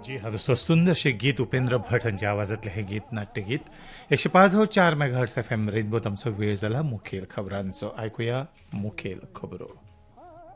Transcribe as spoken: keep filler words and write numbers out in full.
जी हा दोस्तों सुंदरशे गीत उपेंद्र भट यांच्या आवाजातले हे गीत नाट्यगीत एकशे पाच हो चार मेगाहर्ट्स एफ एम रेनबो तमचो वेळ झाला मुखेल खबरांचो ऐकूया मुखेल खबरो.